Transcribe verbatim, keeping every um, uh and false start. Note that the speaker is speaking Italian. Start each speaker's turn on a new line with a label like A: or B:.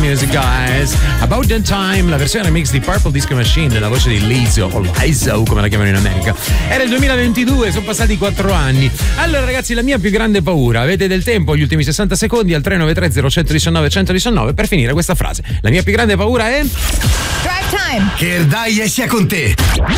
A: Music, guys. About That Time, la versione remix di Purple Disco Machine della voce di Lizzo, o Lizzo come la chiamano in America. Era il duemilaventidue, sono passati quattro anni. Allora ragazzi, la mia più grande paura, avete del tempo, gli ultimi sessanta secondi al tre nove tre zero uno uno nove uno uno nove per finire questa frase. La mia più grande paura è...
B: Drive Time.
C: Che Erdaie sia con te.